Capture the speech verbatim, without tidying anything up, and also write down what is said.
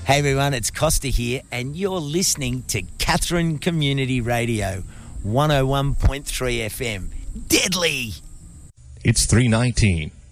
Hey everyone, it's Costa here, and you're listening to Katherine Community Radio, one oh one point three F M. Deadly! It's three nineteen.